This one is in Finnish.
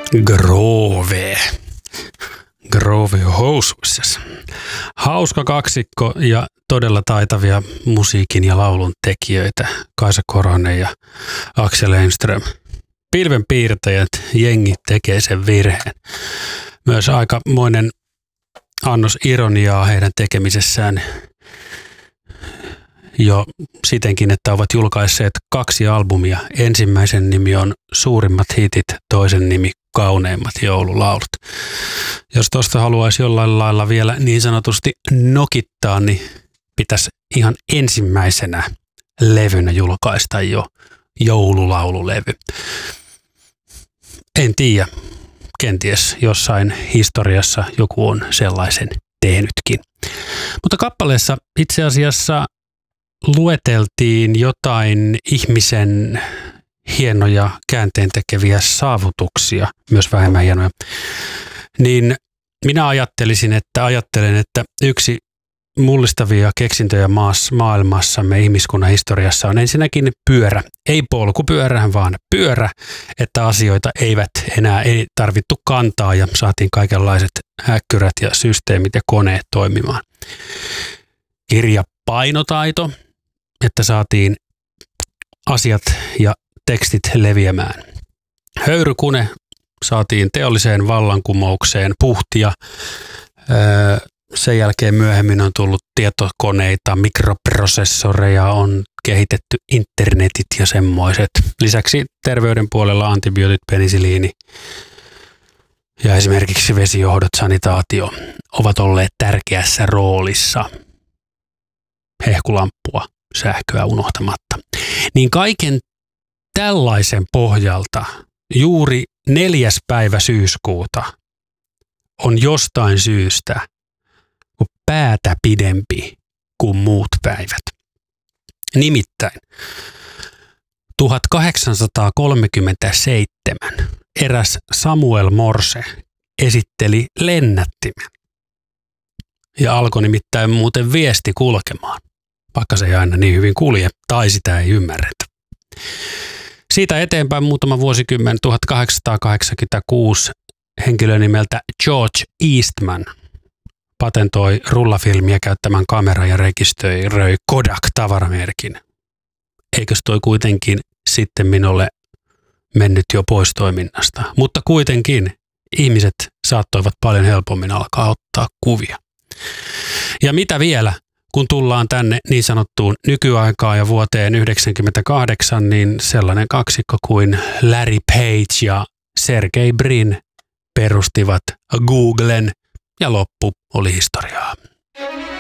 Groove housuissas. Hauska kaksikko ja todella taitavia musiikin ja laulun tekijöitä. Kaisa Korhonen ja Axel Enström. Pilvenpiirtäjät, jengi tekee sen virheen. Myös aikamoinen annos ironiaa heidän tekemisessään jo sitenkin, että ovat julkaisseet 2 albumia. Ensimmäisen nimi on Suurimmat hitit, toisen nimi Kauneimmat joululaulut. Jos tuosta haluaisi jollain lailla vielä niin sanotusti nokittaa, niin pitäisi ihan ensimmäisenä levynä julkaista jo joululaululevy. En tiedä, kenties jossain historiassa joku on sellaisen tehnytkin. Mutta kappaleessa itse asiassa lueteltiin jotain ihmisen hienoja käänteentekeviä saavutuksia, myös vähemmän hienoja. Niin minä ajattelen, että yksi mullistavia keksintöjä maailmassamme ihmiskunnan historiassa on ensinnäkin pyörä. Ei polkupyörä, vaan pyörä, että asioita ei tarvittu kantaa ja saatiin kaikenlaiset häkkyrät ja systeemit ja koneet toimimaan. Kirjapainotaito, että saatiin asiat ja tekstit leviämään. Höyrykune, saatiin teolliseen vallankumoukseen puhtia. Sen jälkeen myöhemmin on tullut tietokoneita, mikroprosessoreja, on kehitetty internetit ja semmoiset. Lisäksi terveyden puolella antibiootit, penisiliini ja esimerkiksi vesijohdot, sanitaatio ovat olleet tärkeässä roolissa. Hehkulampua, sähköä unohtamatta. Niin kaiken tällaisen pohjalta juuri 4. päivä syyskuuta on jostain syystä päätä pidempi kuin muut päivät. Nimittäin 1837 eräs Samuel Morse esitteli lennättimen ja alkoi nimittäin muuten viesti kulkemaan, vaikka se ei aina niin hyvin kulje tai sitä ei ymmärretä. Siitä eteenpäin muutama vuosikymmen, 1886, henkilö nimeltä George Eastman patentoi rullafilmiä käyttämän kameran ja rekisteröi Kodak-tavaramerkin. Eikös toi kuitenkin sitten minulle mennyt jo pois toiminnasta? Mutta kuitenkin ihmiset saattoivat paljon helpommin alkaa ottaa kuvia. Ja mitä vielä, kun tullaan tänne niin sanottuun nykyaikaan ja vuoteen 1998, niin sellainen kaksikko kuin Larry Page ja Sergey Brin perustivat Googlen ja loppu oli historiaa.